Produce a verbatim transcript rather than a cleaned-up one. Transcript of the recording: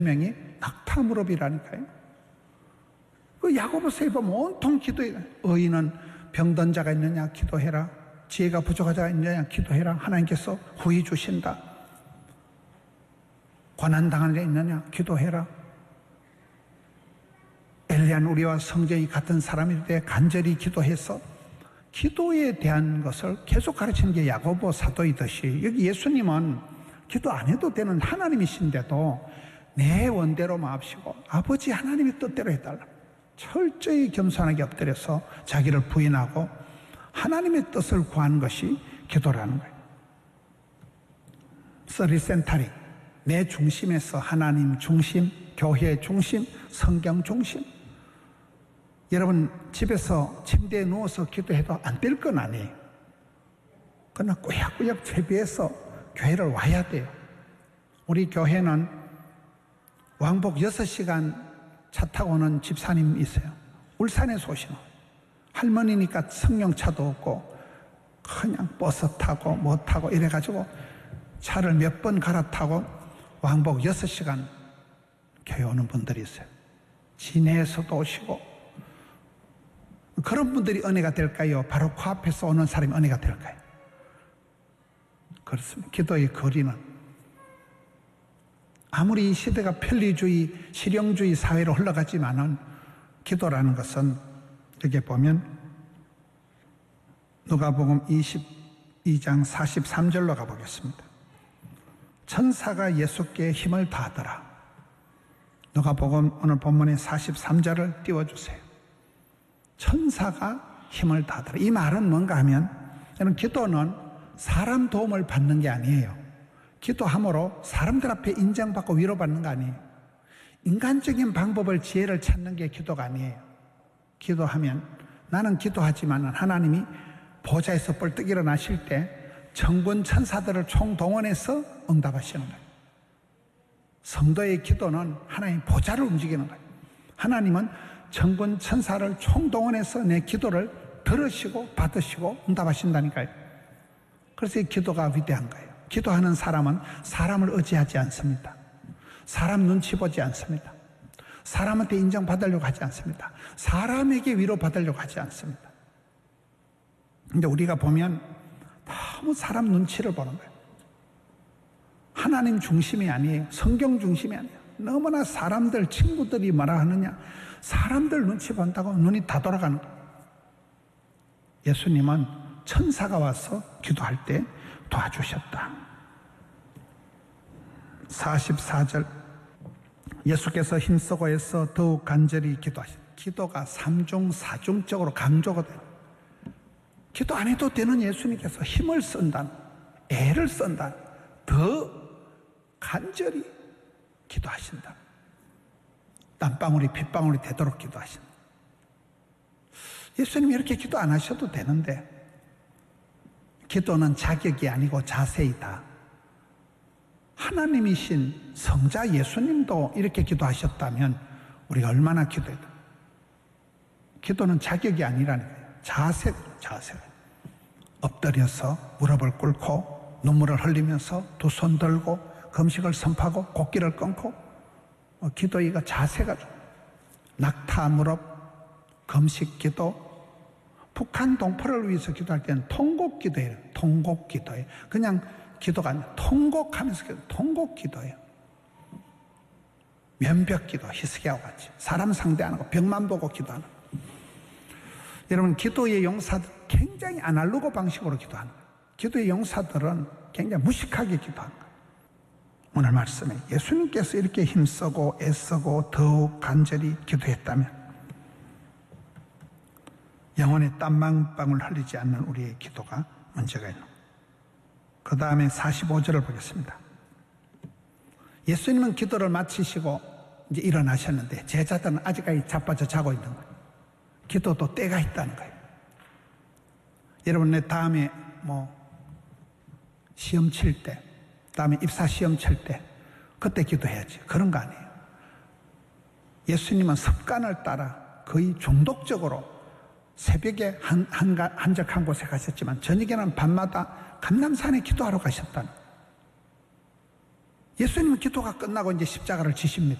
명이 낙타 무릎이라니까요. 그 야고보서에 보면 온통 기도해. 의인은 병든 자가 있느냐 기도해라. 지혜가 부족한 자가 있느냐 기도해라. 하나님께서 후히 주신다. 고난당한 자 있느냐 기도해라. 엘리야는 우리와 성경이 같은 사람일 때 간절히 기도해서 기도에 대한 것을 계속 가르치는 게 야고보 사도이듯이, 여기 예수님은 기도 안 해도 되는 하나님이신데도 내 원대로 마옵시고 아버지 하나님의 뜻대로 해달라. 철저히 겸손하게 엎드려서 자기를 부인하고 하나님의 뜻을 구하는 것이 기도라는 거예요. 서리센타리, 내 중심에서 하나님 중심, 교회 중심, 성경 중심. 여러분 집에서 침대에 누워서 기도해도 안 될 건 아니에요. 그러나 꾸역꾸역 채비해서 교회를 와야 돼요. 우리 교회는 왕복 여섯 시간 차 타고 오는 집사님이 있어요. 울산에서 오시는 할머니니까 승용차도 없고 그냥 버스 타고 뭐 타고 이래가지고 차를 몇 번 갈아타고 왕복 여섯 시간 교회 오는 분들이 있어요. 시내에서도 오시고. 그런 분들이 은혜가 될까요? 바로 코앞에서 오는 사람이 은혜가 될까요? 그렇습니다. 기도의 거리는 아무리 이 시대가 편리주의, 실용주의 사회로 흘러가지만은 기도라는 것은 여기 보면 누가복음 이십이 장 사십삼 절로 가보겠습니다. 천사가 예수께 힘을 다하더라. 누가복음 오늘 본문의 사십삼 절을 띄워주세요. 천사가 힘을 다하더라. 이 말은 뭔가 하면, 저는 기도는 사람 도움을 받는 게 아니에요. 기도함으로 사람들 앞에 인정받고 위로받는 거 아니에요. 인간적인 방법을, 지혜를 찾는 게 기도가 아니에요. 기도하면 나는 기도하지만 하나님이 보좌에서 벌떡 일어나실 때 천군 천사들을 총동원해서 응답하시는 거예요. 성도의 기도는 하나님 보좌를 움직이는 거예요. 하나님은 천군 천사를 총동원해서 내 기도를 들으시고 받으시고 응답하신다니까요. 그래서 이 기도가 위대한 거예요. 기도하는 사람은 사람을 의지하지 않습니다. 사람 눈치 보지 않습니다. 사람한테 인정받으려고 하지 않습니다. 사람에게 위로받으려고 하지 않습니다. 근데 우리가 보면 너무 사람 눈치를 보는 거예요. 하나님 중심이 아니에요. 성경 중심이 아니에요. 너무나 사람들, 친구들이 뭐라 하느냐, 사람들 눈치 본다고 눈이 다 돌아가는 거예요. 예수님은 천사가 와서 기도할 때 도와주셨다. 사십사 절, 예수께서 힘쓰고 애써 더욱 간절히 기도하셨다. 기도가 삼중 사중적으로 강조가 돼요. 기도 안 해도 되는 예수님께서 힘을 쓴다, 애를 쓴다, 더 간절히 기도하신다. 땀방울이 핏방울이 되도록 기도하신다. 예수님이 이렇게 기도 안 하셔도 되는데, 기도는 자격이 아니고 자세이다. 하나님이신 성자 예수님도 이렇게 기도하셨다면 우리가 얼마나 기도해야 돼? 기도는 자격이 아니라는 거예요. 자세, 자세. 엎드려서 무릎을 꿇고 눈물을 흘리면서 두 손 들고 금식을 선포하고 곡기를 끊고, 어, 기도의가 자세가 좀 낙타 무릎, 금식 기도. 북한 동포를 위해서 기도할 때는 통곡 기도예요. 통곡 기도예요. 그냥 기도가 아니라 통곡하면서 기도, 통곡 기도예요. 면벽 기도, 히스기야와 같이 사람 상대 안 하고 벽만 보고 기도하는. 여러분, 기도의 용사들 굉장히 아날로그 방식으로 기도하는 거예요. 기도의 용사들은 굉장히 무식하게 기도하는 거예요. 오늘 말씀에 예수님께서 이렇게 힘쓰고 애쓰고 더욱 간절히 기도했다면 영혼의 땀방울 흘리지 않는 우리의 기도가 문제가 있는 거예요. 그 다음에 사십오 절을 보겠습니다. 예수님은 기도를 마치시고 이제 일어나셨는데 제자들은 아직까지 자빠져 자고 있는 거예요. 기도도 때가 있다는 거예요. 여러분, 내 다음에 뭐 시험 칠 때, 다음에 입사 시험 칠 때 그때 기도해야지. 그런 거 아니에요. 예수님은 습관을 따라 거의 중독적으로 새벽에 한, 한, 한적한 곳에 가셨지만 저녁에는 밤마다 감람산에 기도하러 가셨다는. 예수님은 기도가 끝나고 이제 십자가를 지십니다.